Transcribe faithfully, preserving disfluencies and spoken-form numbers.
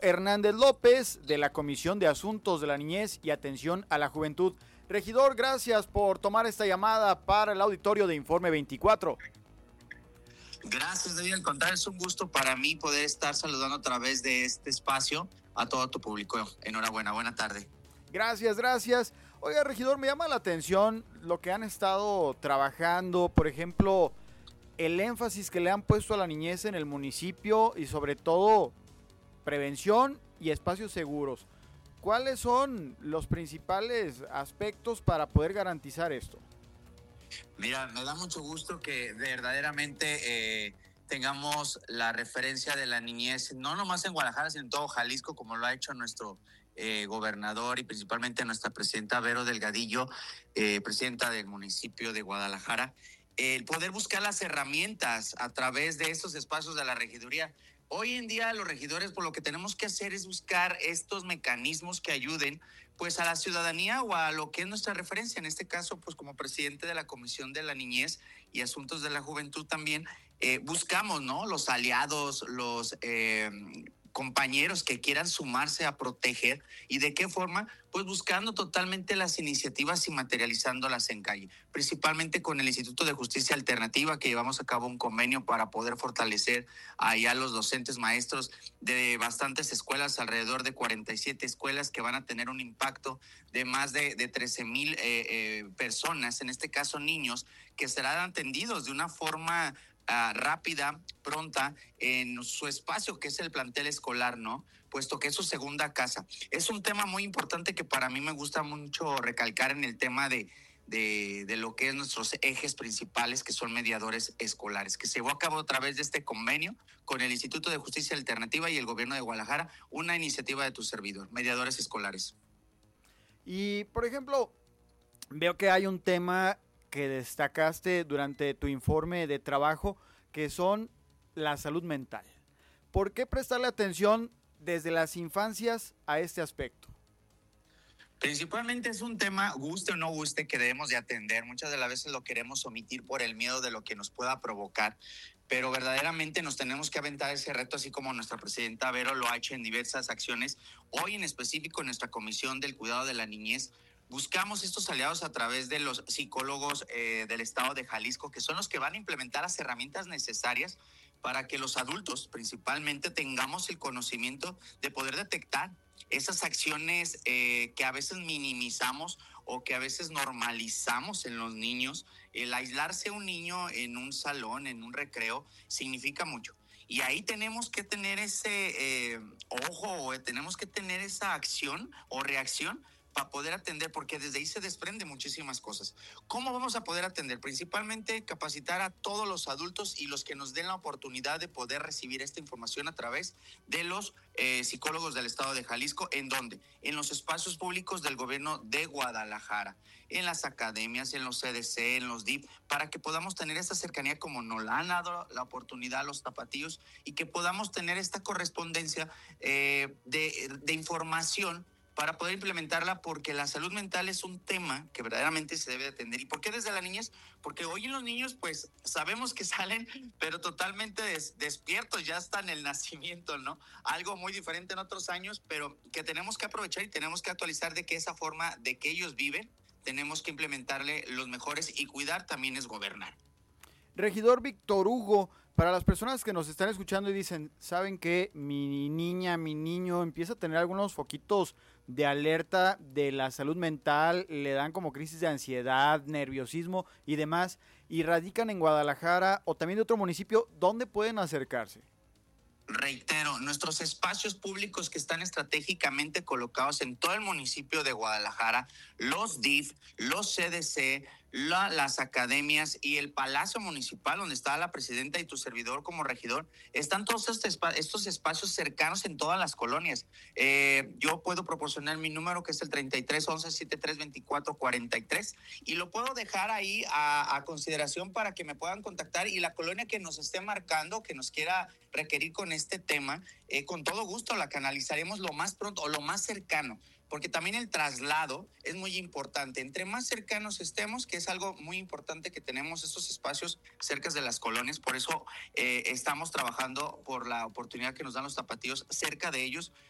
Hernández López, de la Comisión de Asuntos de la Niñez y Atención a la Juventud. Regidor, gracias por tomar esta llamada para el auditorio de Informe veinticuatro. Gracias, David. Al contrario, es un gusto para mí poder estar saludando a través de este espacio a todo tu público. Enhorabuena, buena tarde. Gracias, gracias. Oiga, regidor, me llama la atención lo que han estado trabajando, por ejemplo, el énfasis que le han puesto a la niñez en el municipio y sobre todo prevención y espacios seguros. ¿Cuáles son los principales aspectos para poder garantizar esto? Mira, me da mucho gusto que verdaderamente eh, tengamos la referencia de la niñez, no nomás en Guadalajara, sino en todo Jalisco, como lo ha hecho nuestro eh, gobernador y principalmente nuestra presidenta Vero Delgadillo, eh, presidenta del municipio de Guadalajara. El poder buscar las herramientas a través de estos espacios de la regiduría. Hoy en día los regidores, por lo que tenemos que hacer es buscar estos mecanismos que ayuden pues a la ciudadanía o a lo que es nuestra referencia. En este caso, pues como presidente de la Comisión de la Niñez y Asuntos de la Juventud también eh, buscamos, ¿no? Los aliados, los eh, compañeros que quieran sumarse a proteger. ¿Y de qué forma? Pues buscando totalmente las iniciativas y materializándolas en calle, principalmente con el Instituto de Justicia Alternativa, que llevamos a cabo un convenio para poder fortalecer allá los docentes maestros de bastantes escuelas, alrededor de cuarenta y siete escuelas que van a tener un impacto de más de, de trece mil eh, eh, personas, en este caso niños, que serán atendidos de una forma Uh, rápida, pronta, en su espacio que es el plantel escolar, ¿no? Puesto que es su segunda casa. Es un tema muy importante que para mí me gusta mucho recalcar en el tema de, de, de lo que es nuestros ejes principales, que son mediadores escolares, que se llevó a cabo a través de este convenio con el Instituto de Justicia Alternativa y el Gobierno de Guadalajara, una iniciativa de tu servidor, mediadores escolares. Y, por ejemplo, veo que hay un tema que destacaste durante tu informe de trabajo, que son la salud mental. ¿Por qué prestarle atención desde las infancias a este aspecto? Principalmente es un tema, guste o no guste, que debemos de atender. Muchas de las veces lo queremos omitir por el miedo de lo que nos pueda provocar, pero verdaderamente nos tenemos que aventar ese reto, así como nuestra presidenta Vero lo ha hecho en diversas acciones. Hoy en específico en nuestra Comisión del Cuidado de la Niñez, buscamos estos aliados a través de los psicólogos eh, del estado de Jalisco, que son los que van a implementar las herramientas necesarias para que los adultos principalmente tengamos el conocimiento de poder detectar esas acciones eh, que a veces minimizamos o que a veces normalizamos en los niños. El aislarse un niño en un salón, en un recreo, significa mucho. Y ahí tenemos que tener ese eh, ojo, o tenemos que tener esa acción o reacción para poder atender, porque desde ahí se desprende muchísimas cosas. ¿Cómo vamos a poder atender? Principalmente capacitar a todos los adultos y los que nos den la oportunidad de poder recibir esta información a través de los eh, psicólogos del estado de Jalisco. ¿En dónde? En los espacios públicos del gobierno de Guadalajara, en las academias, en los C D C, en los D I F, para que podamos tener esta cercanía como nos la han dado la oportunidad a los tapatíos y que podamos tener esta correspondencia eh, de, de información para poder implementarla, porque la salud mental es un tema que verdaderamente se debe atender. ¿Y por qué desde la niñez? Porque hoy en los niños, pues, sabemos que salen, pero totalmente des- despiertos, ya hasta en el nacimiento, ¿no? Algo muy diferente en otros años, pero que tenemos que aprovechar y tenemos que actualizar de que esa forma de que ellos viven, tenemos que implementarle los mejores, y cuidar también es gobernar. Regidor Víctor Hugo, para las personas que nos están escuchando y dicen, ¿saben qué? Mi niña, mi niño empieza a tener algunos foquitos de alerta de la salud mental, le dan como crisis de ansiedad, nerviosismo y demás, y radican en Guadalajara o también de otro municipio, ¿dónde pueden acercarse? Reitero, nuestros espacios públicos que están estratégicamente colocados en todo el municipio de Guadalajara, los D I F, los C D C, la, las academias y el Palacio Municipal, donde está la presidenta y tu servidor como regidor, están todos estos, estos espacios cercanos en todas las colonias. Eh, yo puedo proporcionar mi número, que es el treinta y tres once setenta y tres veinticuatro cuarenta y tres, y lo puedo dejar ahí a, a consideración para que me puedan contactar, y la colonia que nos esté marcando, que nos quiera requerir con este tema, eh, con todo gusto la canalizaremos lo más pronto o lo más cercano, porque también el traslado es muy importante. Entre más cercanos estemos, que es algo muy importante, que tenemos estos espacios cerca de las colonias, por eso eh, estamos trabajando por la oportunidad que nos dan los tapatíos cerca de ellos,